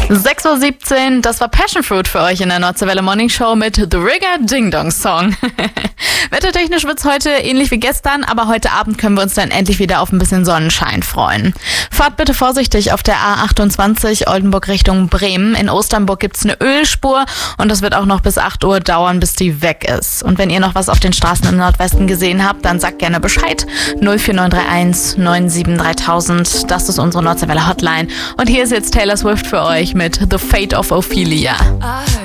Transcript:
6:17 Uhr, das war Passion Fruit für euch in der Nordseewelle Morning Show mit The Rigger Ding Dong Song. Wettertechnisch wird's heute ähnlich wie gestern, aber heute Abend können wir uns dann endlich wieder auf ein bisschen Sonnenschein freuen. Fahrt bitte vorsichtig auf der A28 Oldenburg Richtung Bremen. In Osternburg gibt's eine Ölspur und das wird auch noch bis 8 Uhr dauern, bis die weg ist. Und wenn ihr noch was auf den Straßen im Nordwesten gesehen habt, dann sagt gerne Bescheid. 04931 97 3000, das ist unsere Nordseewelle Hotline. Und hier ist jetzt Taylor Swift für euch mit The Fate of Ophelia.